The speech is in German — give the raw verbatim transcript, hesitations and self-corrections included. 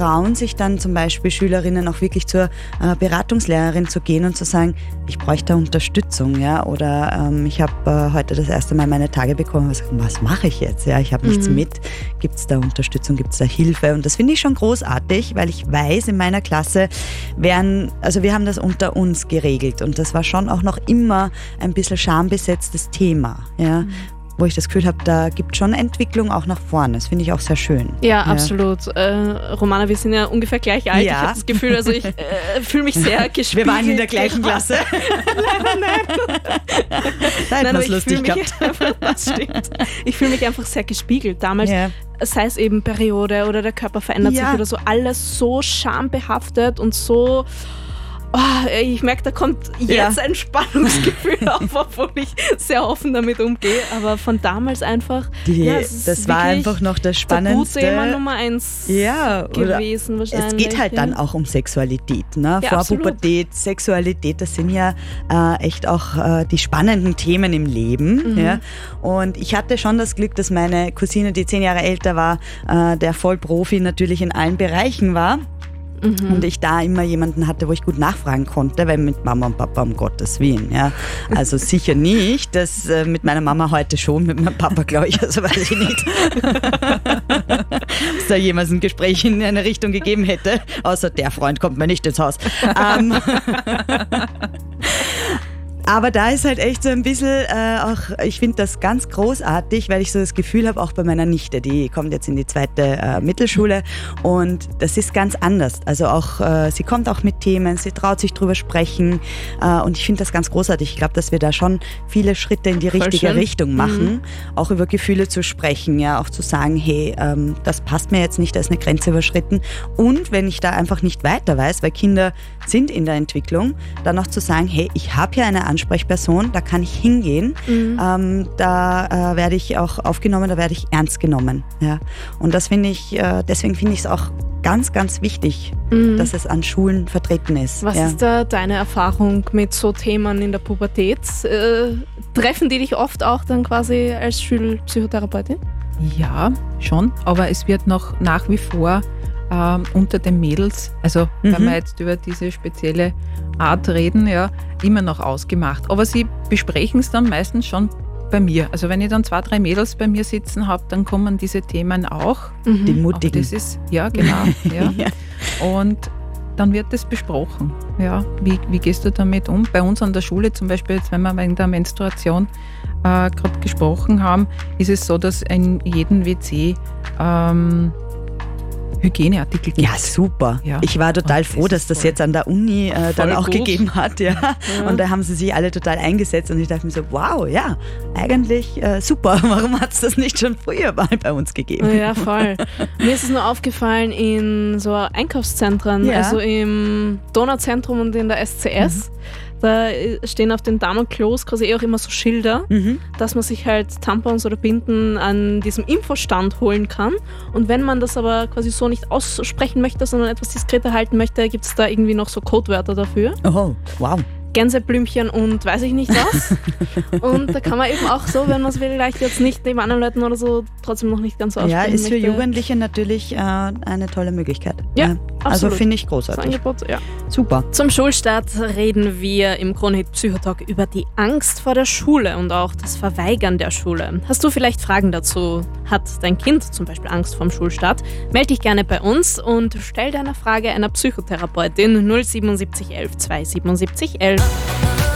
trauen sich dann zum Beispiel Schülerinnen auch wirklich zur äh, Beratungslehrerin zu gehen und zu sagen, ich bräuchte da Unterstützung, ja, oder ähm, ich habe äh, heute das erste Mal meine Tage bekommen, was, was mache ich jetzt, ja, ich habe nichts Mhm. mit, gibt es da Unterstützung, gibt es da Hilfe, und das finde ich schon großartig, weil ich weiß, in meiner Klasse werden, also wir haben das unter uns geregelt und das war schon auch noch immer ein bisschen schambesetztes Thema, ja. Mhm. Wo ich das Gefühl habe, da gibt schon Entwicklung auch nach vorne. Das finde ich auch sehr schön. Ja, absolut. Äh, Romana, wir sind ja ungefähr gleich alt. Ja. Ich habe das Gefühl, also ich äh, fühle mich sehr gespiegelt. Wir waren in der gleichen Klasse. Leider nein. Da hätten Nein, wir aber es ich lustig fühle mich, gehabt. das stimmt. Ich fühle mich einfach sehr gespiegelt. Damals, Ja. sei es eben Periode oder der Körper verändert Ja. sich oder so, alles so schambehaftet und so. Oh, ich merke, da kommt jetzt Ja. ein Spannungsgefühl auf, obwohl ich sehr offen damit umgehe. Aber von damals einfach, Die, ja, es ist das war wirklich einfach noch das Tabuthema Spannendste. Nummer eins Ja, oder gewesen wahrscheinlich. es geht halt ja. dann auch um Sexualität. Ne? Ja, Vorpubertät, Sexualität, das sind ja äh, echt auch äh, die spannenden Themen im Leben. Mhm. Ja? Und ich hatte schon das Glück, dass meine Cousine, die zehn Jahre älter war, äh, der Vollprofi natürlich in allen Bereichen war. Mhm. Und ich da immer jemanden hatte, wo ich gut nachfragen konnte, weil mit Mama und Papa, um Gottes Willen, ja. Also sicher nicht, das äh, mit meiner Mama heute schon, mit meinem Papa glaube ich, also weiß ich nicht. Dass da jemals ein Gespräch in eine Richtung gegeben hätte, außer der Freund kommt mir nicht ins Haus. Ähm, Aber da ist halt echt so ein bisschen äh, auch, ich finde das ganz großartig, weil ich so das Gefühl habe, auch bei meiner Nichte, die kommt jetzt in die zweite äh, Mittelschule und das ist ganz anders. Also auch, äh, sie kommt auch mit Themen, sie traut sich drüber sprechen äh, und ich finde das ganz großartig. Ich glaube, dass wir da schon viele Schritte in die Voll richtige schön. Richtung machen, auch über Gefühle zu sprechen, ja, auch zu sagen, hey, ähm, das passt mir jetzt nicht, da ist eine Grenze überschritten. Und wenn ich da einfach nicht weiter weiß, weil Kinder sind in der Entwicklung, dann auch zu sagen, hey, ich habe hier eine Ansprechperson, da kann ich hingehen, Mhm. ähm, da äh, werde ich auch aufgenommen, da werde ich ernst genommen. Ja. Und das finde ich, äh, deswegen finde ich es auch ganz, ganz wichtig, Mhm. dass es an Schulen vertreten ist. Was ja. ist da deine Erfahrung mit so Themen in der Pubertät? Äh, treffen die dich oft auch dann quasi als Schulpsychotherapeutin? Ja, schon, aber es wird noch nach wie vor ähm, unter den Mädels, also Mhm. wenn wir jetzt über diese spezielle Art reden, ja, immer noch ausgemacht. Aber sie besprechen es dann meistens schon bei mir. Also wenn ich dann zwei, drei Mädels bei mir sitzen habe, dann kommen diese Themen auch. Die Mhm. Aber Mutigen. das ist, ja, genau. ja. Ja. Und dann wird das besprochen. Ja, wie, wie gehst du damit um? Bei uns an der Schule zum Beispiel, jetzt wenn wir wegen der Menstruation äh, gerade gesprochen haben, ist es so, dass in jedem W C ähm, Hygieneartikel gibt. Ja, super. Ja. Ich war total Und das froh, dass ist das toll. jetzt an der Uni äh, dann Voll auch gut. gegeben hat. Ja. Ja. Und da haben sie sich alle total eingesetzt und ich dachte mir so, wow, ja, eigentlich äh, super. Warum hat es das nicht schon früher mal bei uns gegeben? Ja, voll. Mir ist es nur aufgefallen in so Einkaufszentren, Ja. also im Donauzentrum und in der S C S. Da stehen auf den Damenklos quasi eh auch immer so Schilder, Mhm. dass man sich halt Tampons oder Binden an diesem Infostand holen kann. Und wenn man das aber quasi so nicht aussprechen möchte, sondern etwas diskreter halten möchte, gibt es da irgendwie noch so Codewörter dafür. Oh, wow. Gänseblümchen und weiß ich nicht was. Und da kann man eben auch so, wenn man es vielleicht jetzt nicht neben anderen Leuten oder so, trotzdem noch nicht ganz so aussprechen Ja, ist für möchte. Jugendliche natürlich äh, eine tolle Möglichkeit. Ja, Also absolut. finde ich Das großartig. Angebot, ja. Super. Zum Schulstart reden wir im Kronhit Psychotalk über die Angst vor der Schule und auch das Verweigern der Schule. Hast du vielleicht Fragen dazu? Hat dein Kind zum Beispiel Angst vorm Schulstart? Meld dich gerne bei uns und stell deine Frage einer Psychotherapeutin null sieben sieben eins eins zwei sieben sieben eins eins.